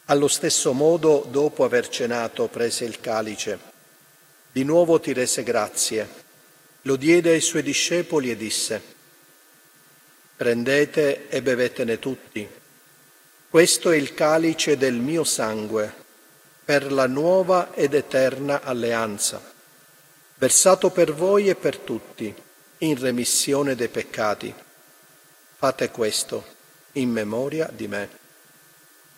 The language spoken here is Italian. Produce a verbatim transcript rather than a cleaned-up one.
Allo stesso modo, dopo aver cenato, prese il calice. Di nuovo ti rese grazie, lo diede ai suoi discepoli e disse: «Prendete e bevetene tutti. Questo è il calice del mio sangue, per la nuova ed eterna alleanza, versato per voi e per tutti, in remissione dei peccati. Fate questo in memoria di me».